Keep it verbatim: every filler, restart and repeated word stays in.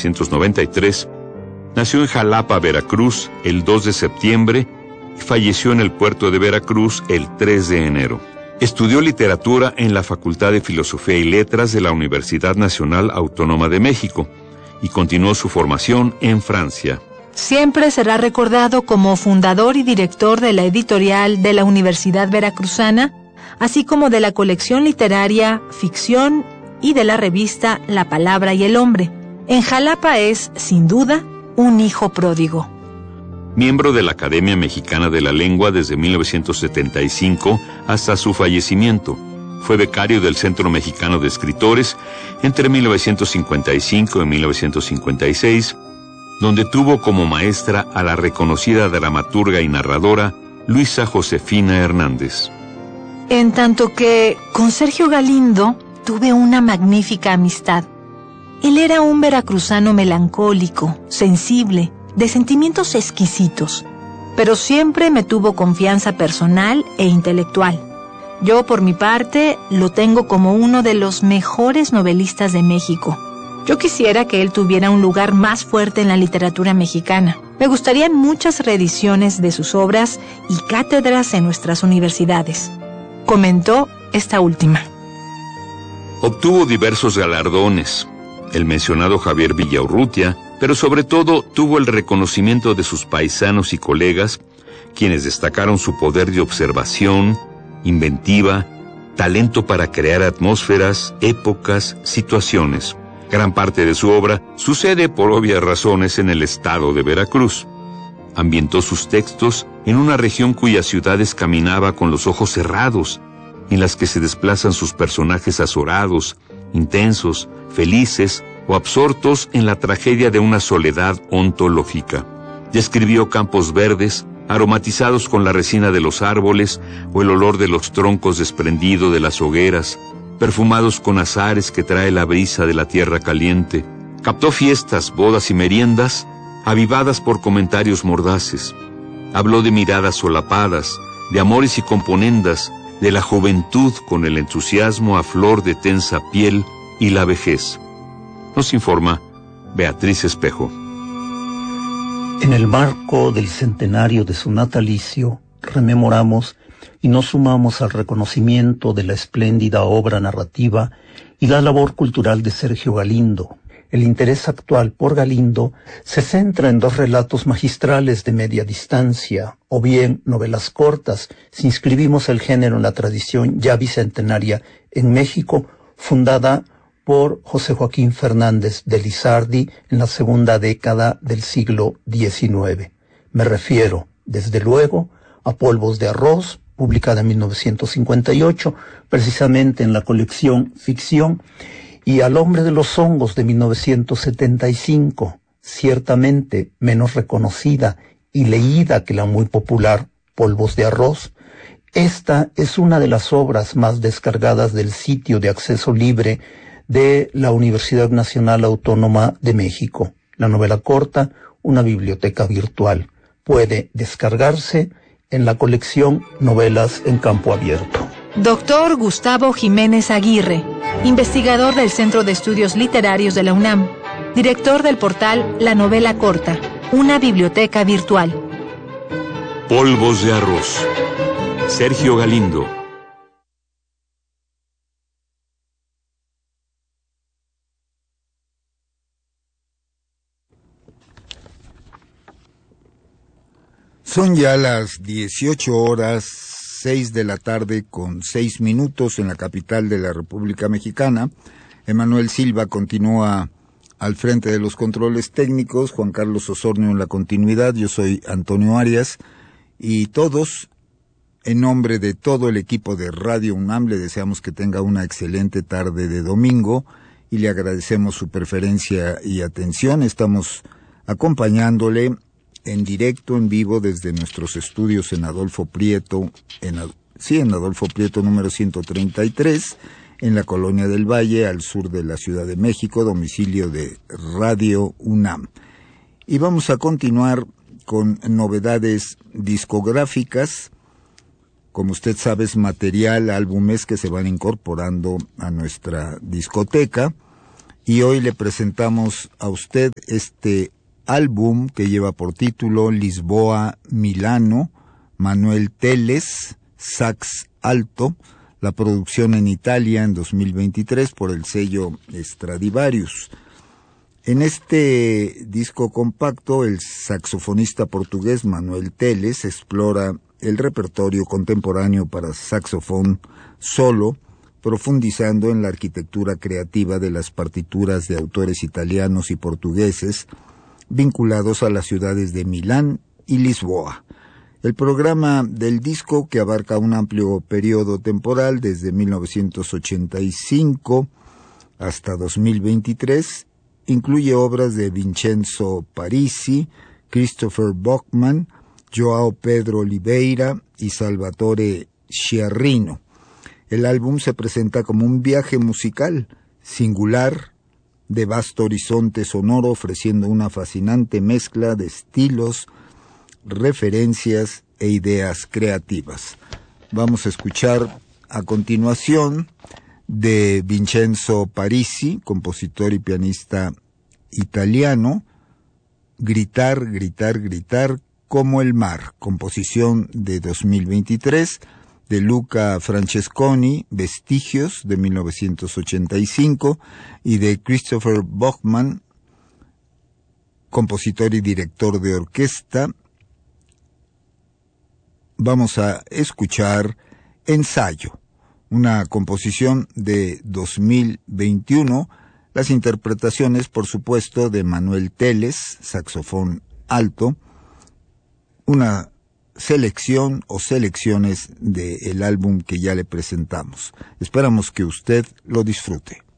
novecientos noventa y tres, nació en Jalapa, Veracruz, el dos de septiembre y falleció en el puerto de Veracruz el tres de enero. Estudió literatura en la Facultad de Filosofía y Letras de la Universidad Nacional Autónoma de México y continuó su formación en Francia. Siempre será recordado como fundador y director de la editorial de la Universidad Veracruzana, así como de la colección literaria Ficción y de la revista La Palabra y el Hombre. En Jalapa es, sin duda, un hijo pródigo. Miembro de la Academia Mexicana de la Lengua desde mil novecientos setenta y cinco hasta su fallecimiento. Fue becario del Centro Mexicano de Escritores entre mil novecientos cincuenta y cinco y mil novecientos cincuenta y seis, donde tuvo como maestra a la reconocida dramaturga y narradora Luisa Josefina Hernández. En tanto que con Sergio Galindo tuve una magnífica amistad. Él era un veracruzano melancólico, sensible, de sentimientos exquisitos, pero siempre me tuvo confianza personal e intelectual. Yo, por mi parte, lo tengo como uno de los mejores novelistas de México. Yo quisiera que él tuviera un lugar más fuerte en la literatura mexicana. Me gustarían muchas reediciones de sus obras y cátedras en nuestras universidades. Comentó esta última. Obtuvo diversos galardones, el mencionado Javier Villaurrutia, pero sobre todo tuvo el reconocimiento de sus paisanos y colegas, quienes destacaron su poder de observación, inventiva, talento para crear atmósferas, épocas, situaciones. Gran parte de su obra sucede por obvias razones en el estado de Veracruz. Ambientó sus textos en una región cuyas ciudades caminaba con los ojos cerrados, en las que se desplazan sus personajes azorados, intensos, felices o absortos en la tragedia de una soledad ontológica. Describió campos verdes, aromatizados con la resina de los árboles o el olor de los troncos desprendido de las hogueras, perfumados con azares que trae la brisa de la tierra caliente. Captó fiestas, bodas y meriendas, avivadas por comentarios mordaces. Habló de miradas solapadas, de amores y componendas, de la juventud con el entusiasmo a flor de tensa piel y la vejez. Nos informa Beatriz Espejo. En el marco del centenario de su natalicio, rememoramos y nos sumamos al reconocimiento de la espléndida obra narrativa y la labor cultural de Sergio Galindo. El interés actual por Galindo se centra en dos relatos magistrales de media distancia, o bien novelas cortas, si inscribimos el género en la tradición ya bicentenaria en México, fundada por José Joaquín Fernández de Lizardi en la segunda década del siglo diecinueve. Me refiero, desde luego, a Polvos de Arroz, publicada en mil novecientos cincuenta y ocho, precisamente en la colección Ficción, y Al Hombre de los Hongos de mil novecientos setenta y cinco, ciertamente menos reconocida y leída que la muy popular Polvos de Arroz. Esta es una de las obras más descargadas del sitio de acceso libre de la Universidad Nacional Autónoma de México. La novela corta, una biblioteca virtual. Puede descargarse en la colección Novelas en Campo Abierto. Doctor Gustavo Jiménez Aguirre, investigador del Centro de Estudios Literarios de la UNAM, director del portal La Novela Corta, una biblioteca virtual. Polvos de Arroz. Sergio Galindo. Son ya las dieciocho horas, seis de la tarde con seis minutos en la capital de la República Mexicana. Emanuel Silva continúa al frente de los controles técnicos, Juan Carlos Osornio en la continuidad, yo soy Antonio Arias, y todos, en nombre de todo el equipo de Radio UNAM, le deseamos que tenga una excelente tarde de domingo y le agradecemos su preferencia y atención. Estamos acompañándole en directo, en vivo, desde nuestros estudios en Adolfo Prieto, en, sí, en Adolfo Prieto número ciento treinta y tres, en la Colonia del Valle, al sur de la Ciudad de México, domicilio de Radio UNAM. Y vamos a continuar con novedades discográficas. Como usted sabe, es material, álbumes que se van incorporando a nuestra discoteca. y hoy le presentamos a usted este álbum que lleva por título Lisboa, Milano, Manuel Teles, sax alto, la producción en Italia en dos mil veintitrés por el sello Stradivarius. En este disco compacto, el saxofonista portugués Manuel Teles explora el repertorio contemporáneo para saxofón solo, profundizando en la arquitectura creativa de las partituras de autores italianos y portugueses vinculados a las ciudades de Milán y Lisboa. El programa del disco, que abarca un amplio periodo temporal desde mil novecientos ochenta y cinco hasta dos mil veintitrés, incluye obras de Vincenzo Parisi, Christopher Bachman, João Pedro Oliveira y Salvatore Sciarrino. El álbum se presenta como un viaje musical singular, de vasto horizonte sonoro, ofreciendo una fascinante mezcla de estilos, referencias e ideas creativas. Vamos a escuchar a continuación de Vincenzo Parisi, compositor y pianista italiano, Gritar, gritar, gritar como el mar, composición de dos mil veintitrés, de Luca Francesconi, Vestigios, de mil novecientos ochenta y cinco, y de Christopher Bachman, compositor y director de orquesta. Vamos a escuchar Ensayo, una composición de dos mil veintiuno, las interpretaciones, por supuesto, de Manuel Teles, saxofón alto, una selección o selecciones del álbum que ya le presentamos. Esperamos que usted lo disfrute.